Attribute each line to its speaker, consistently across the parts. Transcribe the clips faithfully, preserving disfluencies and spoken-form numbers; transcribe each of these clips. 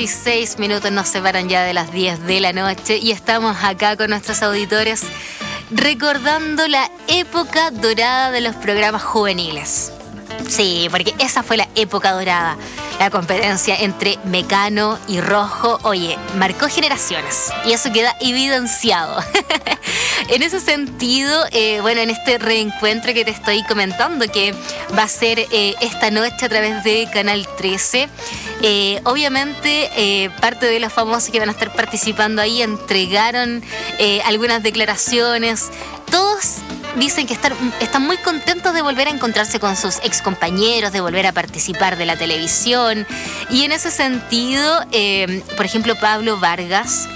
Speaker 1: dieciséis minutos nos separan ya de las diez de la noche y estamos acá con nuestros auditores recordando la época dorada de los programas juveniles. Sí, porque esa fue la época dorada. La competencia entre Mecano y Rojo, oye, marcó generaciones y eso queda evidenciado. En ese sentido, eh, bueno, en este reencuentro que te estoy comentando, que va a ser eh, esta noche a través de Canal trece, eh, obviamente eh, parte de los famosos que van a estar participando ahí entregaron eh, algunas declaraciones. Todos dicen que están, están muy contentos de volver a encontrarse con sus excompañeros, de volver a participar de la televisión. Y en ese sentido, eh, por ejemplo, Pablo Vargas,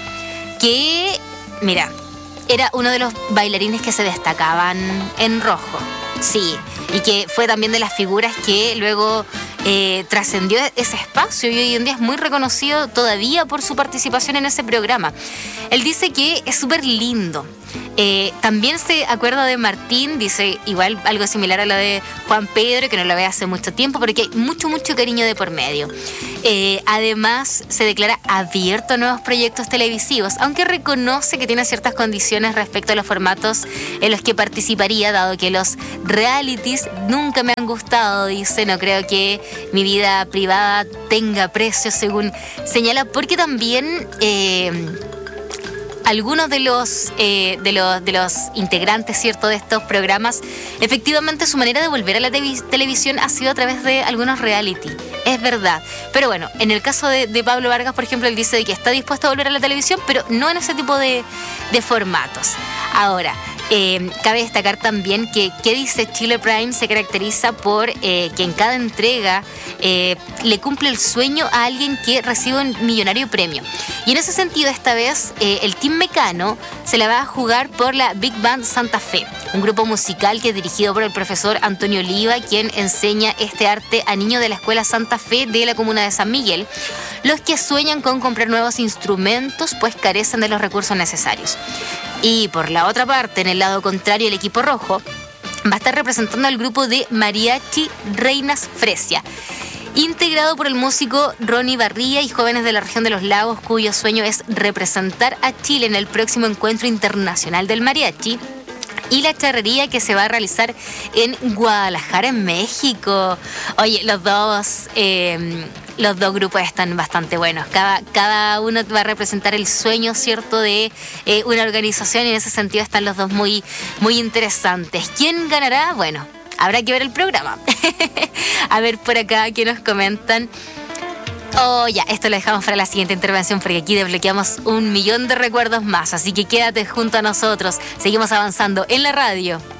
Speaker 1: que, mira, era uno de los bailarines que se destacaban en Rojo. Sí, y que fue también de las figuras que luego eh, trascendió ese espacio y hoy en día es muy reconocido todavía por su participación en ese programa. Él dice que es súper lindo. Eh, también se acuerda de Martín, dice igual algo similar a lo de Juan Pedro, que no lo ve hace mucho tiempo, porque hay mucho, mucho cariño de por medio. Eh, además, se declara abierto a nuevos proyectos televisivos, aunque reconoce que tiene ciertas condiciones respecto a los formatos en los que participaría, dado que los realities nunca me han gustado, dice, no creo que mi vida privada tenga precio, según señala, porque también... Eh, Algunos de los, eh, de los de los integrantes, ¿cierto?, de estos programas, efectivamente su manera de volver a la te- televisión ha sido a través de algunos reality. Es verdad. Pero bueno, en el caso de, de Pablo Vargas, por ejemplo, él dice de que está dispuesto a volver a la televisión, pero no en ese tipo de, de formatos. Ahora, eh, cabe destacar también que ¿Qué dice Chile Prime? Se caracteriza por eh, que en cada entrega eh, le cumple el sueño a alguien que recibe un millonario premio. Y en ese sentido, esta vez, eh, el Team Mecano se la va a jugar por la Big Band Santa Fe, un grupo musical que es dirigido por el profesor Antonio Oliva, quien enseña este arte a niños de la Escuela Santa Fe de la comuna de San Miguel, los que sueñan con comprar nuevos instrumentos, pues carecen de los recursos necesarios. Y por la otra parte, en el lado contrario, el equipo rojo va a estar representando al grupo de Mariachi Reinas Fresia, integrado por el músico Ronnie Barría y jóvenes de la región de los lagos, cuyo sueño es representar a Chile en el próximo encuentro internacional del mariachi y la charrería que se va a realizar en Guadalajara, en México. Oye, los dos eh, los dos grupos están bastante buenos. Cada, cada uno va a representar el sueño, ¿cierto?, de eh, una organización, y en ese sentido están los dos muy, muy interesantes. ¿Quién ganará? Bueno, habrá que ver el programa. A ver por acá qué nos comentan. Oh, ya, esto lo dejamos para la siguiente intervención porque aquí desbloqueamos un millón de recuerdos más. Así que quédate junto a nosotros. Seguimos avanzando en la radio.